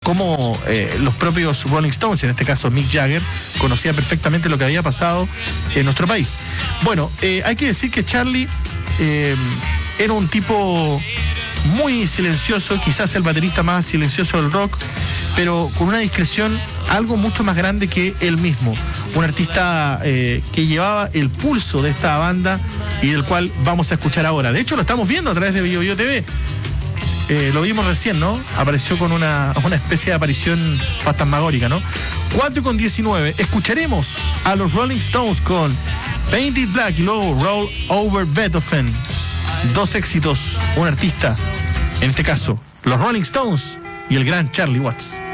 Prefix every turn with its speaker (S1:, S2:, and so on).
S1: cómo los propios Rolling Stones, en este caso Mick Jagger, conocía perfectamente lo que había pasado en nuestro país. Bueno, hay que decir que Charlie era un tipo muy silencioso, quizás el baterista más silencioso del rock, pero con una discreción algo mucho más grande que él mismo. Un artista que llevaba el pulso de esta banda y del cual vamos a escuchar ahora. De hecho, lo estamos viendo a través de BioBio TV. Lo vimos recién, ¿no? Apareció con una especie de aparición fantasmagórica, ¿no? 4:19. Escucharemos a los Rolling Stones con Painted Black y luego Roll Over Beethoven. Dos éxitos, un artista, en este caso, los Rolling Stones y el gran Charlie Watts.